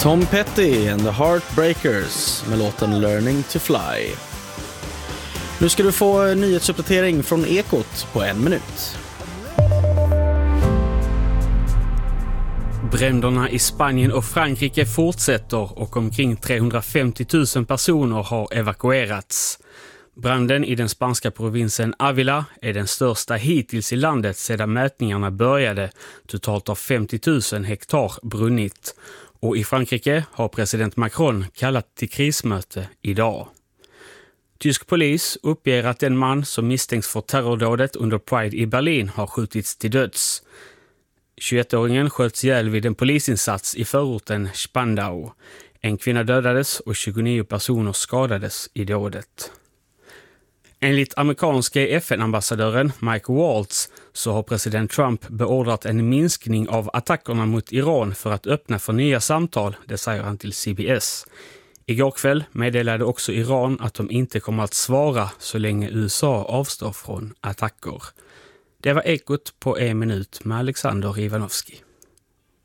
Tom Petty and the Heartbreakers med låten Learning to Fly. Nu ska du få en nyhetsuppdatering från Ekot på 1 minut. Bränderna i Spanien och Frankrike fortsätter och omkring 350 000 personer har evakuerats. Branden i den spanska provinsen Ávila är den största hittills i landet sedan mätningarna började. Totalt har 50 000 hektar brunnit. Och i Frankrike har president Macron kallat till krismöte idag. Tysk polis uppger att en man som misstänks för terrordådet under Pride i Berlin har skjutits till döds. 21-åringen sköts ihjäl vid en polisinsats i förorten Spandau. En kvinna dödades och 29 personer skadades i dådet. Enligt amerikanska FN-ambassadören Mike Waltz så har president Trump beordrat en minskning av attackerna mot Iran för att öppna för nya samtal, det säger han till CBS. Igår kväll meddelade också Iran att de inte kommer att svara så länge USA avstår från attacker. Det var Ekot på 1 minut med Alexander Ivanovski.